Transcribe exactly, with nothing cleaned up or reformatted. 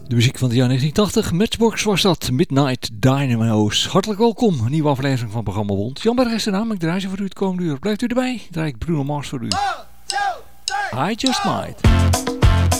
De muziek van de jaren negentien tachtig, Matchbox was dat, Midnight Dynamo's. Hartelijk welkom, een nieuwe aflevering van het programma Wond. Jan Berg is de naam, ik draai ze voor u het komende uur. Blijft u erbij, draai ik Bruno Mars voor u. I Just Might.